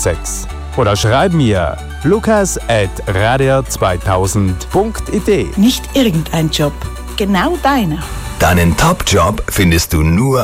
076 oder schreib mir lukas@radio2000.it. Nicht irgendein Job, genau deiner. Deinen Top-Job findest du nur